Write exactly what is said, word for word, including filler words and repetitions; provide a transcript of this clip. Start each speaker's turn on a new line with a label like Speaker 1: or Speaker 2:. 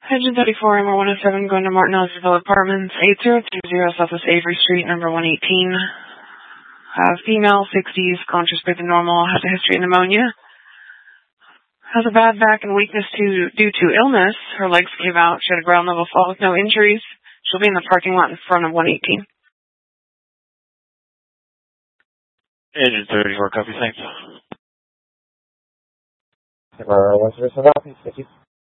Speaker 1: Engine thirty-four, M R one oh seven, going to Martin Ellisville Apartments, eight zero two zero Southwest Avery Street, number one eighteen. Uh, female, sixties, conscious, breathing normal, has a history of pneumonia. Has a bad back and weakness to, due to illness. Her legs gave out. She had a ground level fall with no injuries. She'll be in the parking lot in front of one eighteen.
Speaker 2: Engine thirty-four, copy, thanks.
Speaker 3: M R one oh seven, thank you.